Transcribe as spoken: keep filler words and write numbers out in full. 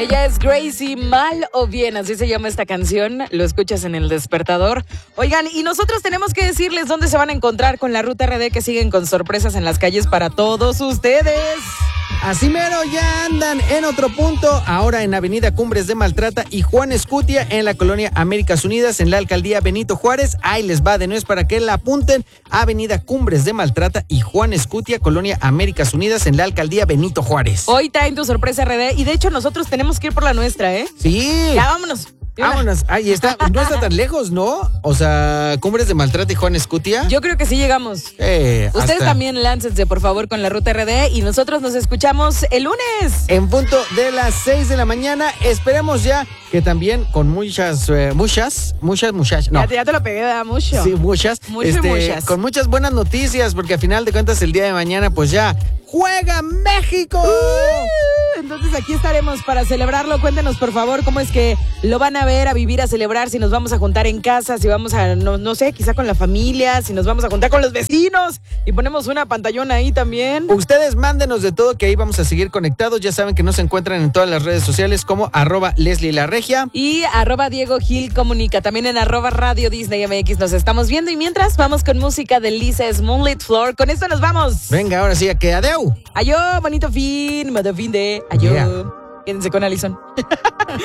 Ella es Gracie, Mal o Bien, así se llama esta canción. Lo escuchas en El Despertador. Oigan, y nosotros tenemos que decirles dónde se van a encontrar con la Ruta R D, que siguen con sorpresas en las calles para todos ustedes. Así mero, ya andan en otro punto, ahora en Avenida Cumbres de Maltrata y Juan Escutia, en la colonia Américas Unidas, en la alcaldía Benito Juárez. Ahí les va de nuevo para que la apunten. Avenida Cumbres de Maltrata y Juan Escutia, colonia Américas Unidas, en la alcaldía Benito Juárez. Hoy traen tu sorpresa R D y de hecho nosotros tenemos que ir por la nuestra, ¿eh? Sí. Ya vámonos. Vámonos. Ahí está. No está tan lejos, ¿no? O sea, Cumbres de Maltrata y Juan Escutia. Yo creo que sí llegamos. Eh, Ustedes hasta... también láncense, por favor, con la Ruta R D y nosotros nos escuchamos el lunes. En punto de las seis de la mañana. Esperemos ya que también con muchas, eh, muchas, muchas, muchas. No. Ya, te, ya te lo pegué, ¿verdad? Mucho. Sí, muchas. Mucho, este, muchas. Con muchas buenas noticias, porque a final de cuentas el día de mañana, pues ya ¡juega México! Uh, entonces aquí estaremos para celebrarlo. Cuéntenos, por favor, cómo es que lo van a ver, a vivir, a celebrar, si nos vamos a juntar en casa, si vamos a, no, no sé, quizá con la familia, si nos vamos a juntar con los vecinos y ponemos una pantallona ahí también. Ustedes mándenos de todo, que ahí vamos a seguir conectados. Ya saben que nos encuentran en todas las redes sociales como arroba Leslie La Regia. Y arroba Diego Gil Comunica, también en arroba Radio Disney M X nos estamos viendo. Y mientras, vamos con música de Lisa's Moonlit Floor. Con esto nos vamos. Venga, ahora sí, que adeu. Ayó, bonito fin, bonito fin de. Ayó. Yeah. Quédense con Alison.